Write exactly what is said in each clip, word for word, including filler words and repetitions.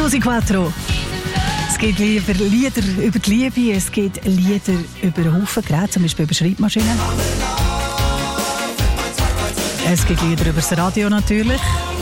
Susi Quattro. Es gibt lieber Lieder über die Liebe, es gibt Lieder über einen Haufen Geräte, zum Beispiel über Schreibmaschinen. Es gibt Lieder über das Radio natürlich.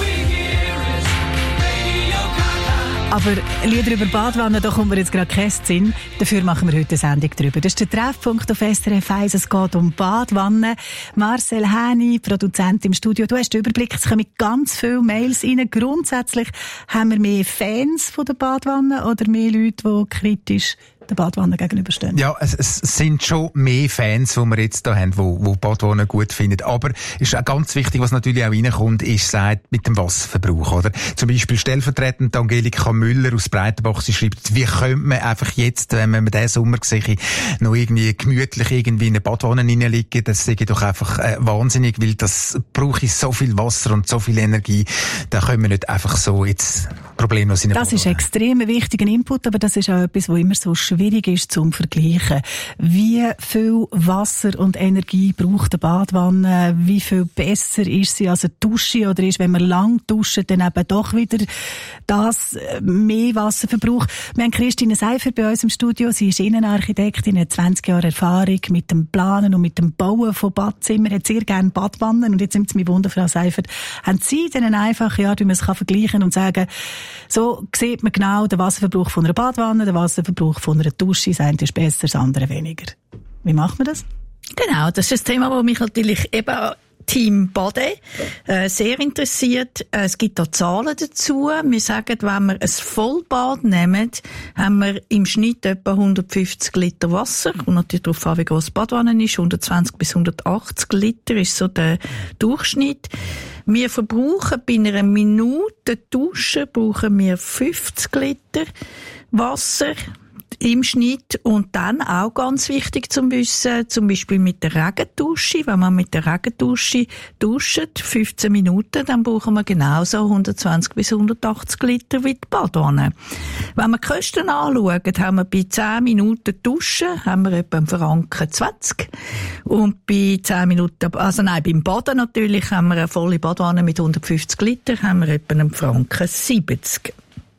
Aber Lieder über Badwannen, da kommt mir jetzt gerade kein Sinn. Dafür machen wir heute eine Sendung drüber. Das ist der Treffpunkt auf S R F eins. Es geht um Badwannen. Marcel Häni, Produzent im Studio. Du hast den Überblick, es kommen ganz viele Mails rein. Grundsätzlich haben wir mehr Fans von der Badwanne oder mehr Leute, die kritisch der Badwanne gegenüberstehen? Ja, es, es sind schon mehr Fans, die wir jetzt da haben, die, die Badwannen gut finden. Aber es ist auch ganz wichtig, was natürlich auch reinkommt, ist sagt, mit dem Wasserverbrauch, oder? Zum Beispiel stellvertretend Angelika Müller aus Breitenbach, sie schreibt, wie könnte man einfach jetzt, wenn man diesen Sommer sehe, noch irgendwie gemütlich irgendwie in eine Badwanne reinliegen, das sehe ich doch einfach äh, wahnsinnig, weil das brauche ich so viel Wasser und so viel Energie, da können wir nicht einfach so jetzt problemlos in eine Das Badwanne. ist extrem ein wichtiger Input, aber das ist auch etwas, was immer so schwierig ist zum Vergleichen. Wie viel Wasser und Energie braucht eine Badwanne? Wie viel besser ist sie als eine Dusche? Oder ist, wenn man lang duscht, dann eben doch wieder das mehr Wasser verbraucht? Wir haben Christine Seifert bei uns im Studio. Sie ist Innenarchitektin, hat zwanzig Jahre Erfahrung mit dem Planen und mit dem Bauen von Badzimmern, hat sehr gerne Badwannen. Und jetzt sind Sie mich wundern, Frau Seifert, haben Sie denn einfach, ja, wie man es kann vergleichen und sagen, so sieht man genau den Wasserverbrauch von einer Badwanne, den Wasserverbrauch von einer Dusche, das eine ist besser, das andere weniger. Wie macht man das? Genau, das ist ein Thema, das mich natürlich eben Team Bade äh, sehr interessiert. Äh, es gibt da Zahlen dazu. Wir sagen, wenn wir ein Vollbad nehmen, haben wir im Schnitt etwa hundertfünfzig Liter Wasser. Und natürlich darauf an, wie groß die Badwanne ist. hundertzwanzig bis hundertachtzig Liter ist so der Durchschnitt. Wir verbrauchen bei einer Minute Dusche brauchen wir fünfzig Liter Wasser im Schnitt. Und dann auch ganz wichtig zu wissen, zum Beispiel mit der Regendusche. Wenn man mit der Regendusche duscht, fünfzehn Minuten, dann brauchen wir genauso hundertzwanzig bis hundertachtzig Liter wie die Badwanne. Wenn wir die Kosten anschauen, haben wir bei zehn Minuten Duschen, haben wir etwa einen Franken zwanzig. Und bei zehn Minuten, also nein, beim Baden natürlich, haben wir eine volle Badwanne mit hundertfünfzig Liter, haben wir etwa einen Franken siebzig.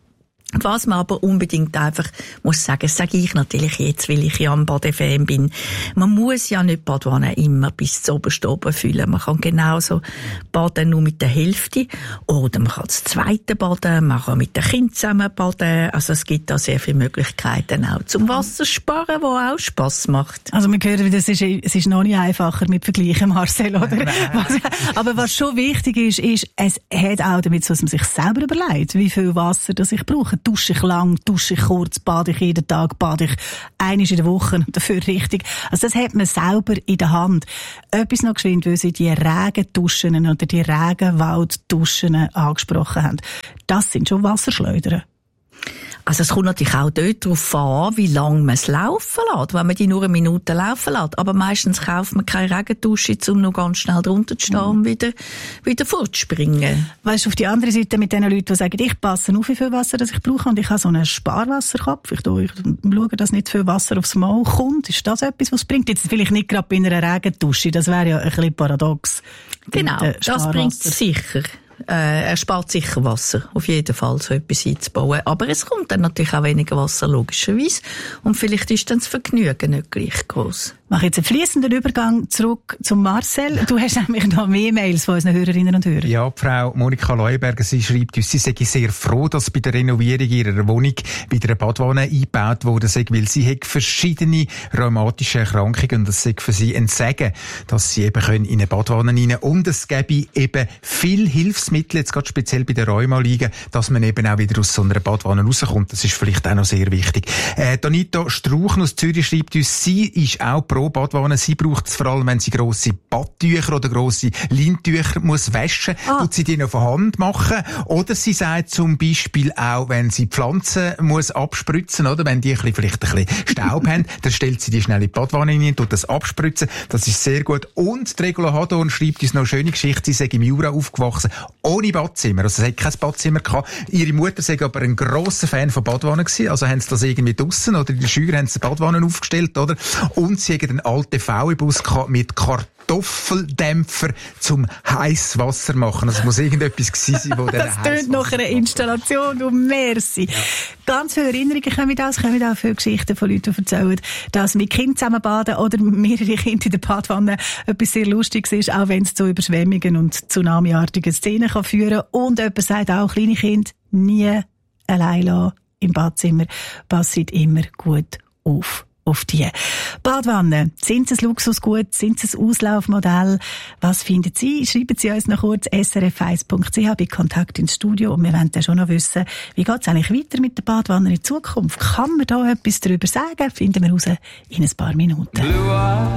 Was man aber unbedingt einfach muss sagen, das sage ich natürlich jetzt, weil ich ja ein Badefan bin. Man muss ja nicht Badwanne immer bis zu oberst oben füllen. Man kann genauso baden nur mit der Hälfte. Oder man kann das zweite baden, man kann mit den Kindern zusammen baden. Also es gibt da sehr viele Möglichkeiten auch zum Wassersparen, wo auch Spass macht. Also wir hören, das ist, es ist noch nicht einfacher mit Vergleichen, Marcel, oder? Was, aber was schon wichtig ist, ist, es hat auch damit so, dass man sich selber überlegt, wie viel Wasser das ich brauche. Dusche ich lang, dusche ich kurz, bade ich jeden Tag, bade ich einmal in der Woche und dafür richtig. Also das hat man selber in der Hand. Etwas noch geschwind, weil Sie die Regenduschen oder die Regenwaldduschen angesprochen haben. Das sind schon Wasserschleudern. Also es kommt natürlich auch dort darauf an, wie lange man es laufen lässt, wenn man die nur eine Minute laufen lässt. Aber meistens kauft man keine Regendusche, um noch ganz schnell drunter zu stehen und mhm. wieder, wieder fortzuspringen. Weißt du, auf die andere Seite mit den Leuten, die sagen, ich passe auf, wie viel Wasser das ich brauche und ich habe so einen Sparwasserkopf. Ich, ich schaue, dass nicht viel Wasser aufs Maul kommt. Ist das etwas, was es bringt? Jetzt vielleicht nicht gerade bei einer Regendusche, das wäre ja ein bisschen paradox. Genau, das bringt es sicher. Äh, er spart sicher Wasser, auf jeden Fall, so etwas einzubauen. Aber es kommt dann natürlich auch weniger Wasser, logischerweise. Und vielleicht ist dann das Vergnügen nicht gleich gross. Ich mache jetzt einen fließenden Übergang zurück zum Marcel. Du hast nämlich noch mehr Mails von unseren Hörerinnen und Hörern. Ja, Frau Monika Leuenberger, sie schreibt uns, sie sei sehr froh, dass bei der Renovierung ihrer Wohnung wieder eine Badwanne eingebaut wurde, weil sie hat verschiedene rheumatische Erkrankungen und das sei für sie ein Segen, dass sie eben können in eine Badwanne rein und es gäbe eben viel Hilfsmittel, jetzt gerade speziell bei der Rheuma liegen, dass man eben auch wieder aus so einer Badwanne rauskommt. Das ist vielleicht auch noch sehr wichtig. Äh, Donita Strauchen aus Zürich schreibt uns, sie ist auch pro Badwanne. Sie braucht es vor allem, wenn sie grosse Badtücher oder grosse Leintücher muss waschen, ah. tut sie die noch von Hand machen. Oder sie sagt zum Beispiel auch, wenn sie Pflanzen muss abspritzen, oder wenn die ein bisschen, vielleicht ein bisschen Staub haben, dann stellt sie die schnell in die Badwanne rein, tut das abspritzen. Das ist sehr gut. Und die Regula Hadorn schreibt uns noch eine schöne Geschichte. Sie sei im Jura aufgewachsen, ohne Badzimmer. Also sie hat kein Badzimmer gehabt. Ihre Mutter sei aber ein grosser Fan von Badwannen gewesen. Also haben sie das irgendwie draussen oder in der Schür haben sie Badwannen aufgestellt, oder? Und sie irgendeinen alten V W-Bus mit Kartoffeldämpfer zum heißes Wasser machen. Also es muss irgendetwas gewesen sein, wo der Das tönt nach einer Installation, und merci. Ja. Ganz viele Erinnerungen kommen aus, kommen auch viele Geschichten von Leuten, die erzählen, dass mit Kindern zusammen baden oder mehrere Kinder in der Badwanne etwas sehr Lustiges ist, auch wenn es zu Überschwemmungen und tsunamiartigen Szenen kann führen. Und jemand sagt auch, kleine Kinder nie allein lassen im Badzimmer, passt immer gut auf. Auf die Badwanne. Sind sie ein Luxusgut? Sind sie ein Auslaufmodell? Was finden Sie? Schreiben Sie uns noch kurz s r f eins punkt c h bei Kontakt ins Studio. Und wir wollen dann schon noch wissen, wie geht es eigentlich weiter mit der Badwanne in Zukunft? Kann man da etwas darüber sagen? Finden wir raus in ein paar Minuten.